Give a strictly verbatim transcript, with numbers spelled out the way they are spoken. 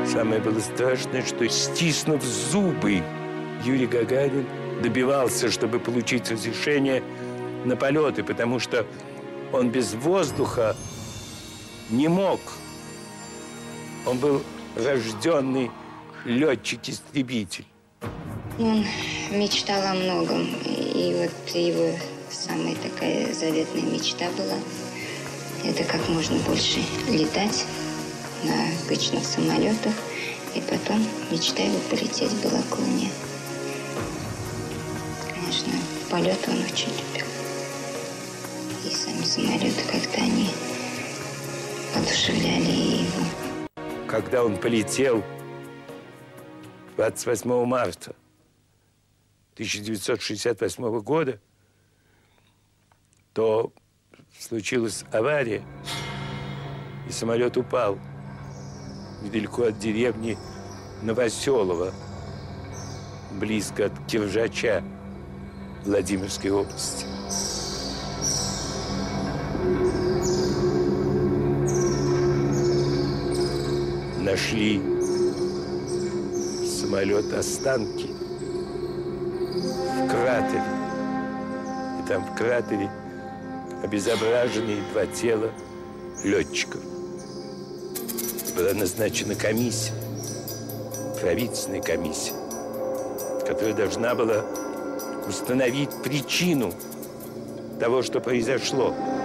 Самое было страшное, что, стиснув зубы, Юрий Гагарин добивался, чтобы получить разрешение на полеты, потому что он без воздуха не мог. Он был рожденный летчик-истребитель. Он мечтал о многом. И вот его самая такая заветная мечта была – это как можно больше летать на обычных самолетах. И потом мечта его полететь в Балаклаву. Конечно, полеты он очень любил. И сами самолеты как-то они одушевляли его. Когда он полетел двадцать восьмого марта тысяча девятьсот шестьдесят восьмого года, то случилась авария, и самолет упал недалеко от деревни Новоселово, близко от Киржача Владимирской области. Нашли самолет останки в кратере. И там в кратере обезображенные два тела летчиков. Была назначена комиссия, правительственная комиссия, которая должна была установить причину того, что произошло.